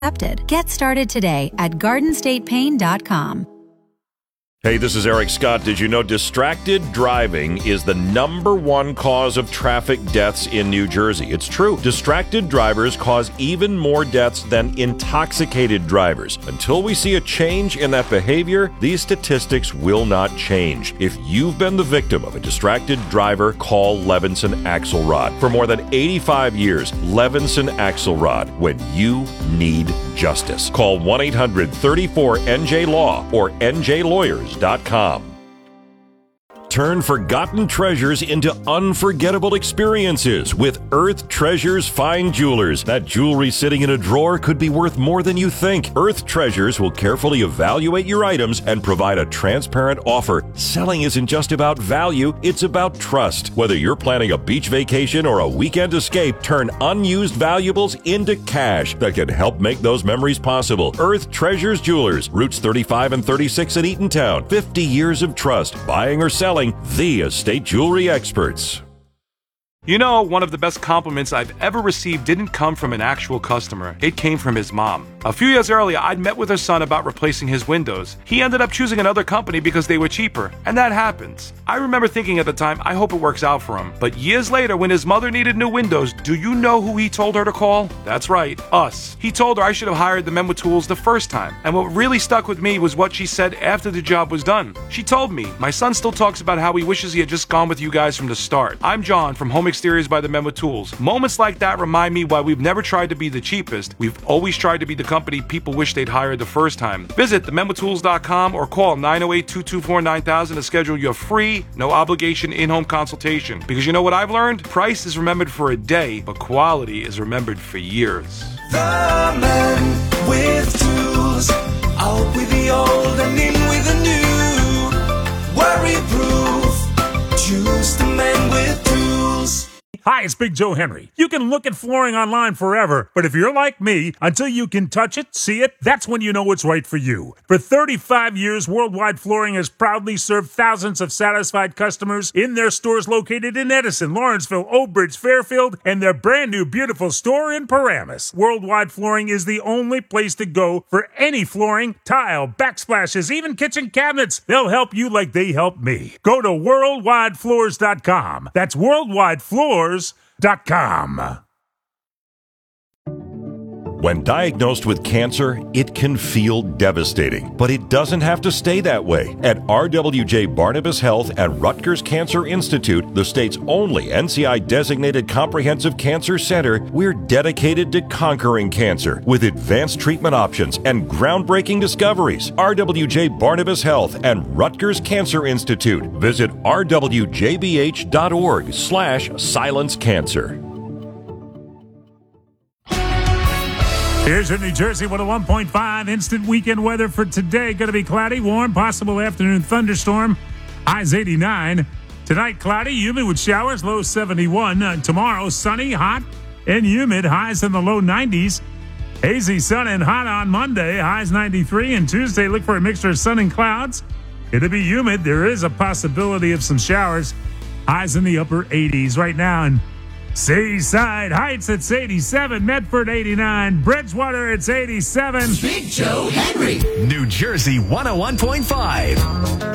accepted. Get started today at GardenStatePain.com. Hey, this is Eric Scott. Did you know distracted driving is the #1 cause of traffic deaths in New Jersey? It's true. Distracted drivers cause even more deaths than intoxicated drivers. Until we see a change in that behavior, these statistics will not change. If you've been the victim of a distracted driver, call Levinson Axelrod. For more than 85 years, Levinson Axelrod, when you need justice. Call 1-800-34-NJ-LAW or NJLawyers.com. Turn forgotten treasures into unforgettable experiences with Earth Treasures Fine Jewelers. That jewelry sitting in a drawer could be worth more than you think. Earth Treasures will carefully evaluate your items and provide a transparent offer. Selling isn't just about value, it's about trust. Whether you're planning a beach vacation or a weekend escape, turn unused valuables into cash that can help make those memories possible. Earth Treasures Jewelers, routes 35 and 36 in Eatontown. 50 years of trust, buying or selling, the estate jewelry experts. You know, one of the best compliments I've ever received didn't come from an actual customer. It came from his mom. A few years earlier, I'd met with her son about replacing his windows. He ended up choosing another company because they were cheaper, and that happens. I remember thinking at the time, I hope it works out for him. But years later, when his mother needed new windows, do you know who he told her to call? That's right, us. He told her I should have hired the men with tools the first time. And what really stuck with me was what she said after the job was done. She told me, my son still talks about how he wishes he had just gone with you guys from the start. I'm John from Home Exteriors by the Men with Tools. Moments like that remind me why we've never tried to be the cheapest. We've always tried to be the company people wish they'd hired the first time. Visit themenwithtools.com or call 908-224-9000 to schedule your free, no obligation in-home consultation. Because you know what I've learned? Price is remembered for a day, but quality is remembered for years. The Men with Tools, out with the old and in with the new. Worry-proof, choose the Men with Tools. Hi, it's Big Joe Henry. You can look at flooring online forever, but if you're like me, until you can touch it, see it, that's when you know what's right for you. For 35 years, Worldwide Flooring has proudly served thousands of satisfied customers in their stores located in Edison, Lawrenceville, Oak Bridge, Fairfield, and their brand new beautiful store in Paramus. Worldwide Flooring is the only place to go for any flooring, tile, backsplashes, even kitchen cabinets. They'll help you like they help me. Go to worldwidefloors.com. That's worldwidefloors.com. When diagnosed with cancer, it can feel devastating, but it doesn't have to stay that way. At RWJ Barnabas Health and Rutgers Cancer Institute, the state's only NCI-designated comprehensive cancer center, we're dedicated to conquering cancer with advanced treatment options and groundbreaking discoveries. RWJ Barnabas Health and Rutgers Cancer Institute. Visit rwjbh.org/silencecancer. Here's your New Jersey 101.5 instant weekend weather for today. Going to be cloudy, warm, possible afternoon thunderstorm. Highs 89. Tonight, cloudy, humid with showers, low 71. Tomorrow, sunny, hot, and humid, highs in the low 90s. Hazy, sun, and hot on Monday, highs 93. And Tuesday, look for a mixture of sun and clouds. It'll be humid. There is a possibility of some showers. Highs in the upper 80s right now. And Seaside Heights, it's 87. Medford, 89. Bridgewater, it's 87. Big Joe Henry. New Jersey 101.5.